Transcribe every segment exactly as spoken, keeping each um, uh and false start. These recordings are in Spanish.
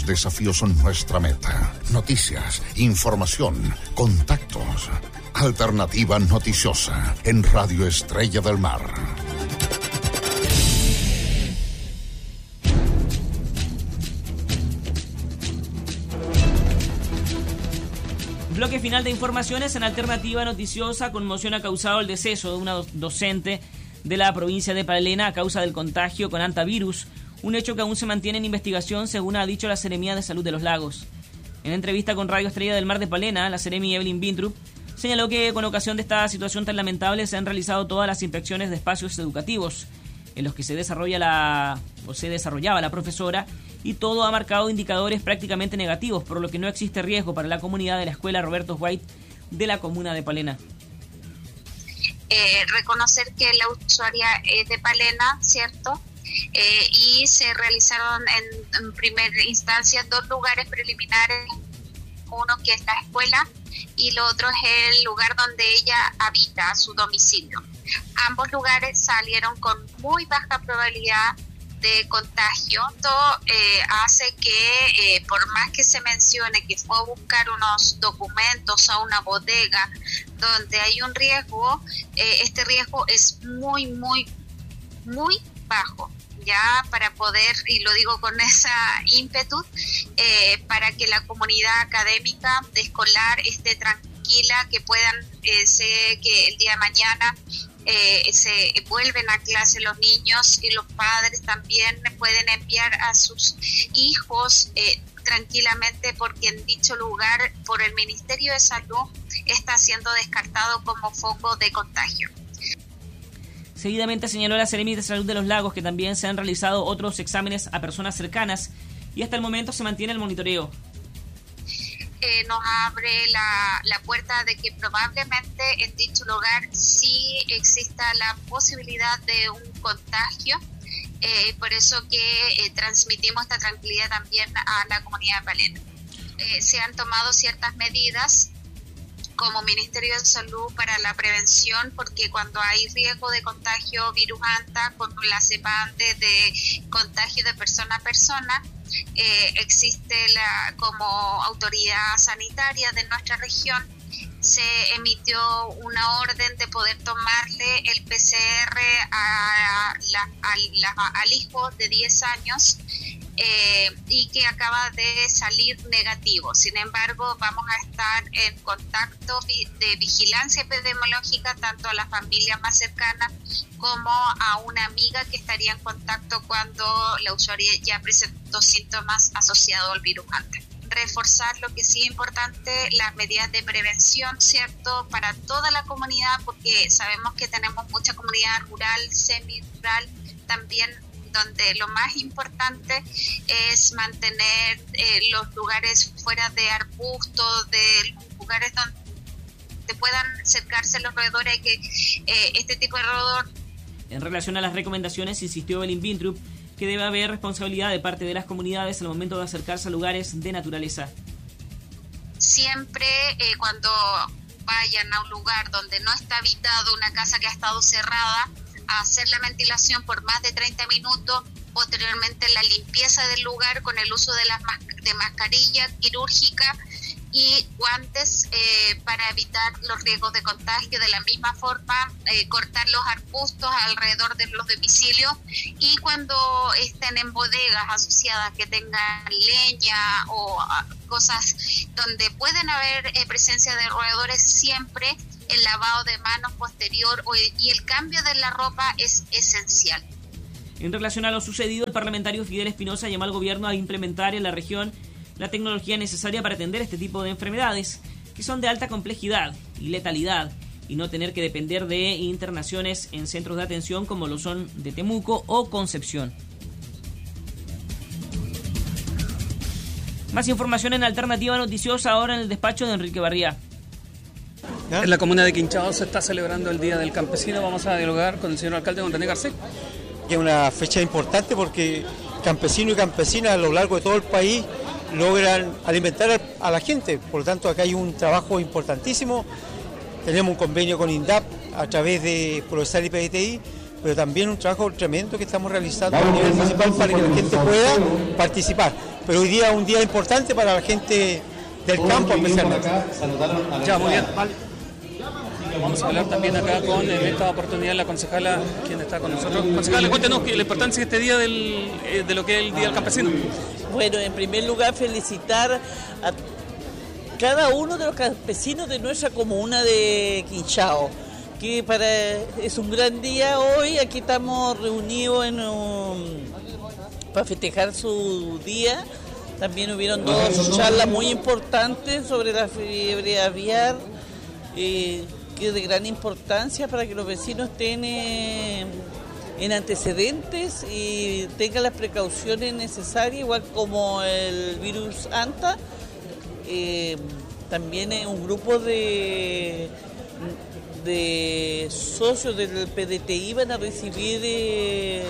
Los desafíos son nuestra meta. Noticias, información, contactos. Alternativa Noticiosa en Radio Estrella del Mar. Bloque final de informaciones en Alternativa Noticiosa. Conmoción ha causado el deceso de una docente de la provincia de Palena a causa del contagio con hantavirus, un hecho que aún se mantiene en investigación, según ha dicho la Seremía de Salud de los Lagos. En entrevista con Radio Estrella del Mar de Palena, la Seremi Evelyn Bintrup señaló que con ocasión de esta situación tan lamentable se han realizado todas las inspecciones de espacios educativos en los que se desarrolla la o se desarrollaba la profesora, y todo ha marcado indicadores prácticamente negativos, por lo que no existe riesgo para la comunidad de la escuela Roberto White de la comuna de Palena. Eh, reconocer que la usuaria es de Palena, ¿cierto? Eh, y se realizaron en, en primera instancia dos lugares preliminares, uno que es la escuela y lo otro es el lugar donde ella habita, su domicilio. Ambos lugares salieron con muy baja probabilidad de contagio. Esto eh, hace que eh, por más que se mencione que fue a buscar unos documentos a una bodega donde hay un riesgo, eh, este riesgo es muy, muy, muy bajo, ya para poder, y lo digo con esa ímpetu, eh, para que la comunidad académica de escolar esté tranquila, que puedan, eh, sé que el día de mañana Eh, se vuelven a clase los niños y los padres también pueden enviar a sus hijos eh, tranquilamente, porque en dicho lugar por el Ministerio de Salud está siendo descartado como foco de contagio. Seguidamente señaló la Seremi de Salud de los Lagos que también se han realizado otros exámenes a personas cercanas y hasta el momento se mantiene el monitoreo. Eh, nos abre la, la puerta de que probablemente en dicho lugar sí exista la posibilidad de un contagio, eh, por eso que eh, transmitimos esta tranquilidad también a la comunidad de Palena. Eh, se han tomado ciertas medidas como Ministerio de Salud para la prevención, porque cuando hay riesgo de contagio virus hanta con la cepa-ante de contagio de persona a persona, eh, existe la como autoridad sanitaria de nuestra región, se emitió una orden de poder tomarle el P C R a la, a la, al hijo de diez años, Eh, y que acaba de salir negativo. Sin embargo, vamos a estar en contacto de vigilancia epidemiológica tanto a la familia más cercana como a una amiga que estaría en contacto cuando la usuaria ya presentó síntomas asociados al virus antes. Reforzar lo que sí es importante, las medidas de prevención, ¿cierto?, para toda la comunidad, porque sabemos que tenemos mucha comunidad rural, semi-rural, también donde lo más importante es mantener eh, los lugares fuera de arbustos, de lugares donde puedan acercarse los roedores, que eh, este tipo de roedor. En relación a las recomendaciones, insistió Evelyn Bintrup que debe haber responsabilidad de parte de las comunidades al momento de acercarse a lugares de naturaleza. Siempre eh, cuando vayan a un lugar donde no está habitado, una casa que ha estado cerrada, a hacer la ventilación por más de treinta minutos, posteriormente la limpieza del lugar con el uso de las mas- de mascarilla quirúrgica y guantes eh, para evitar los riesgos de contagio. De la misma forma, eh, cortar los arbustos alrededor de los domicilios, y cuando estén en bodegas asociadas que tengan leña o uh, cosas donde pueden haber eh, presencia de roedores, siempre el lavado de manos posterior y el cambio de la ropa es esencial. En relación a lo sucedido, el parlamentario Fidel Espinosa llamó al gobierno a implementar en la región la tecnología necesaria para atender este tipo de enfermedades, que son de alta complejidad y letalidad, y no tener que depender de internaciones en centros de atención como lo son de Temuco o Concepción. Más información en Alternativa Noticiosa ahora en el despacho de Enrique Barría. En la comuna de Quinchao se está celebrando el Día del Campesino. Vamos a dialogar con el señor alcalde, don René Garcés. Es una fecha importante porque campesinos y campesinas a lo largo de todo el país logran alimentar a la gente. Por lo tanto, acá hay un trabajo importantísimo. Tenemos un convenio con INDAP a través de Procesal y P D T I, pero también un trabajo tremendo que estamos realizando a nivel municipal para que la gente pueda participar. pero hoy día es un día importante para la gente del campo especialmente. Ya, muy bien. Vamos a hablar también acá con, en esta oportunidad, la concejala, quien está con nosotros. Concejala, cuéntenos la importancia de este día del, de lo que es el Día del Campesino. Bueno, en primer lugar, felicitar a cada uno de los campesinos de nuestra comuna de Quinchao, que para es un gran día hoy. Aquí estamos reunidos en un, para festejar su día. También hubieron dos charlas muy importantes sobre la fiebre aviar, eh, que es de gran importancia para que los vecinos estén eh, en antecedentes y tengan las precauciones necesarias, igual como el virus ANTA. Eh, también es un grupo de, de socios del P D T I van a recibir eh,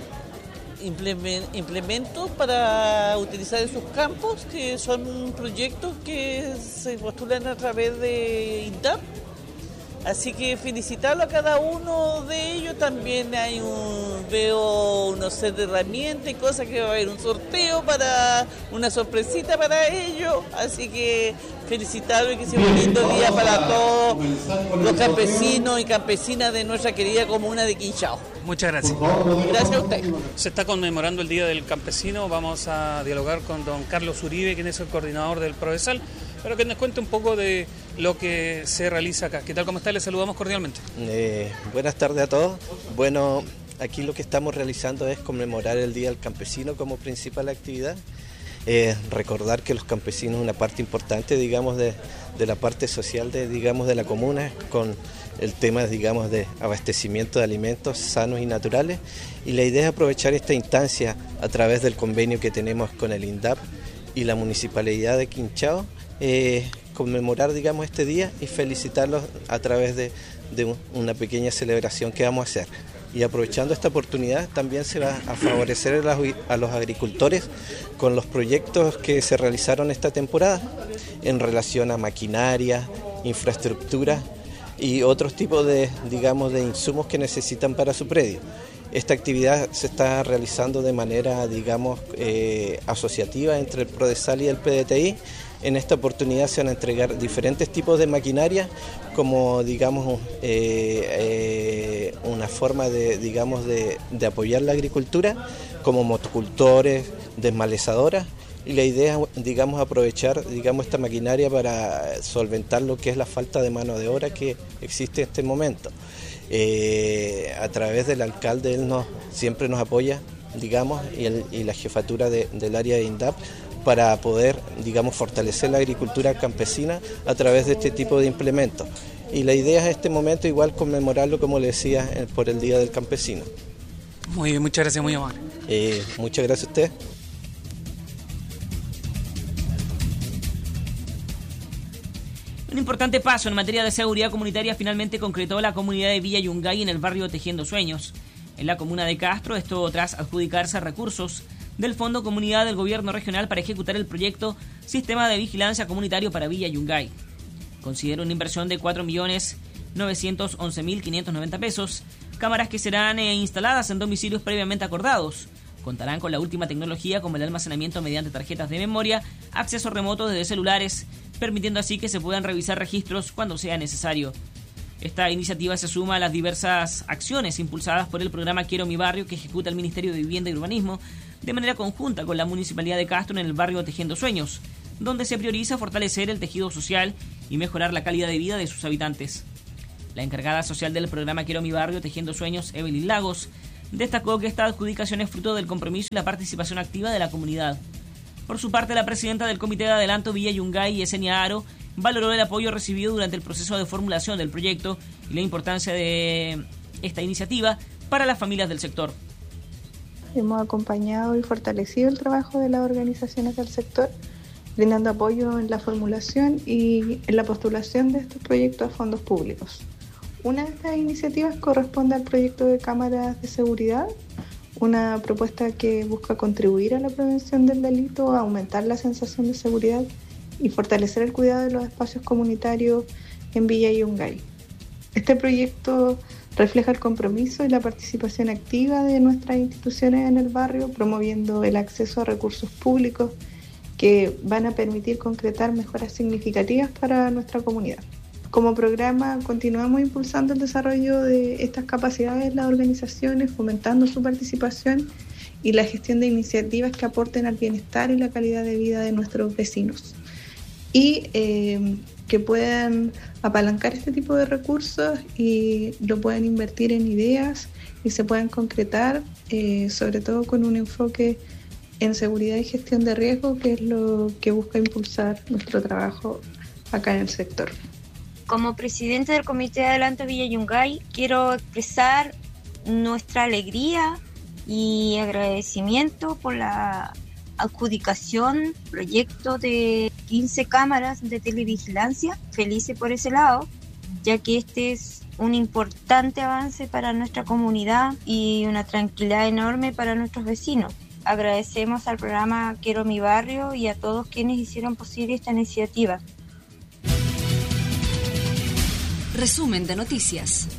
implementos para utilizar en sus campos, que son proyectos que se postulan a través de INDAP. Así que felicitarlo a cada uno de ellos. También hay un, veo unos set de herramientas y cosas que va a haber un sorteo para una sorpresita para ellos. Así que felicitarlo y que sea un lindo día para todos los campesinos y campesinas de nuestra querida comuna de Quinchao. Muchas gracias. Gracias a usted. Se está conmemorando el Día del Campesino. Vamos a dialogar con don Carlos Uribe, quien es el coordinador del Prodesal, pero que nos cuente un poco de lo que se realiza acá. ¿Qué tal? ¿Cómo está? Le saludamos cordialmente. Eh, buenas tardes a todos. Bueno, aquí lo que estamos realizando es conmemorar el Día del Campesino como principal actividad. Eh, recordar que los campesinos son una parte importante, digamos, de, de la parte social de, digamos, de la comuna, con el tema, digamos, de abastecimiento de alimentos sanos y naturales. Y la idea es aprovechar esta instancia a través del convenio que tenemos con el INDAP y la Municipalidad de Quinchao, eh, conmemorar, digamos, este día y felicitarlos a través de, de un, una pequeña celebración que vamos a hacer. Y aprovechando esta oportunidad también se va a favorecer a los, a los agricultores con los proyectos que se realizaron esta temporada en relación a maquinaria, infraestructura y otros tipos de, digamos, de insumos que necesitan para su predio. Esta actividad se está realizando de manera, digamos, eh, asociativa entre el Prodesal y el P D T I. En esta oportunidad se van a entregar diferentes tipos de maquinaria como, digamos, eh, eh, una forma de, digamos, de, de apoyar la agricultura, como motocultores, desmalezadoras, y la idea es, digamos, aprovechar, digamos, esta maquinaria para solventar lo que es la falta de mano de obra que existe en este momento. Eh, a través del alcalde, él nos, siempre nos apoya, digamos, y, el, y la jefatura de, del área de INDAP, para poder, digamos, fortalecer la agricultura campesina a través de este tipo de implementos. Y la idea es en este momento igual conmemorarlo, como le decía, por el Día del Campesino. Muy bien, muchas gracias, muy amable. Eh, muchas gracias a usted. Un importante paso en materia de seguridad comunitaria finalmente concretó la comunidad de Villa Yungay en el barrio Tejiendo Sueños, en la comuna de Castro, esto tras adjudicarse recursos del Fondo Comunidad del Gobierno Regional para ejecutar el proyecto Sistema de Vigilancia Comunitario para Villa Yungay. Considera una inversión de cuatro millones novecientos once mil quinientos noventa pesos, cámaras que serán eh, instaladas en domicilios previamente acordados. Contarán con la última tecnología como el almacenamiento mediante tarjetas de memoria, acceso remoto desde celulares, permitiendo así que se puedan revisar registros cuando sea necesario. Esta iniciativa se suma a las diversas acciones impulsadas por el programa Quiero mi barrio que ejecuta el Ministerio de Vivienda y Urbanismo de manera conjunta con la Municipalidad de Castro en el barrio Tejiendo Sueños, donde se prioriza fortalecer el tejido social y mejorar la calidad de vida de sus habitantes. La encargada social del programa Quiero mi barrio Tejiendo Sueños, Evelyn Lagos, destacó que esta adjudicación es fruto del compromiso y la participación activa de la comunidad. Por su parte, la presidenta del Comité de Adelanto Villa Yungay, Yesenia Aro, valoró el apoyo recibido durante el proceso de formulación del proyecto y la importancia de esta iniciativa para las familias del sector. Hemos acompañado y fortalecido el trabajo de las organizaciones del sector, brindando apoyo en la formulación y en la postulación de estos proyectos a fondos públicos. Una de estas iniciativas corresponde al proyecto de cámaras de seguridad, una propuesta que busca contribuir a la prevención del delito, aumentar la sensación de seguridad y fortalecer el cuidado de los espacios comunitarios en Villa Yungay. Este proyecto Refleja el compromiso y la participación activa de nuestras instituciones en el barrio, promoviendo el acceso a recursos públicos que van a permitir concretar mejoras significativas para nuestra comunidad. Como programa continuamos impulsando el desarrollo de estas capacidades en las organizaciones, fomentando su participación y la gestión de iniciativas que aporten al bienestar y la calidad de vida de nuestros vecinos. Y eh, que puedan apalancar este tipo de recursos y lo puedan invertir en ideas y se puedan concretar, eh, sobre todo con un enfoque en seguridad y gestión de riesgo, que es lo que busca impulsar nuestro trabajo acá en el sector. Como presidente del Comité de Adelanto Villa Yungay, quiero expresar nuestra alegría y agradecimiento por la adjudicación, proyecto de quince cámaras de televigilancia. Felices por ese lado, ya que este es un importante avance para nuestra comunidad y una tranquilidad enorme para nuestros vecinos. Agradecemos al programa Quiero mi barrio y a todos quienes hicieron posible esta iniciativa. Resumen de noticias.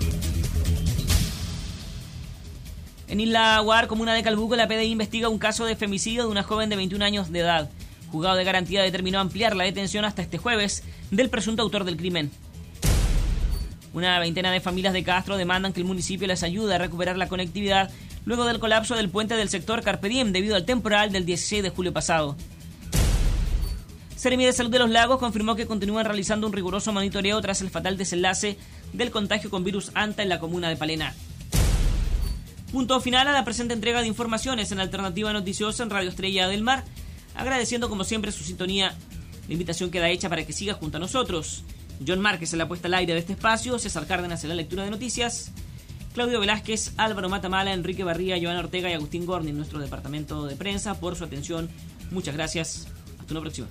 En Isla Guar, comuna de Calbuco, la P D I investiga un caso de femicidio de una joven de veintiún años de edad. Juzgado de Garantía determinó ampliar la detención hasta este jueves del presunto autor del crimen. Una veintena de familias de Castro demandan que el municipio les ayude a recuperar la conectividad luego del colapso del puente del sector Carpe Diem debido al temporal del dieciséis de julio pasado. Seremi de Salud de los Lagos confirmó que continúan realizando un riguroso monitoreo tras el fatal desenlace del contagio con virus ANTA en la comuna de Palena. Punto final a la presente entrega de informaciones en Alternativa Noticiosa en Radio Estrella del Mar, agradeciendo como siempre su sintonía. La invitación queda hecha para que siga junto a nosotros. John Márquez en la puesta al aire de este espacio, César Cárdenas en la lectura de noticias, Claudio Velázquez, Álvaro Matamala, Enrique Barría, Joana Ortega y Agustín Gorni en nuestro departamento de prensa por su atención. Muchas gracias. Hasta una próxima.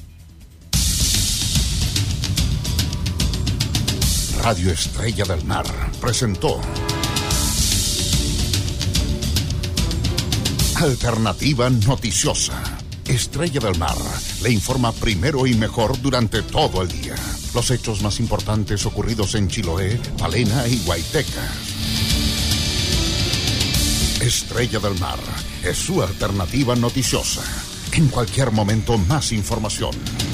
Radio Estrella del Mar presentó Alternativa Noticiosa. Estrella del Mar le informa primero y mejor durante todo el día. Los hechos más importantes ocurridos en Chiloé, Palena y Guayteca. Estrella del Mar es su alternativa noticiosa. En cualquier momento, más información.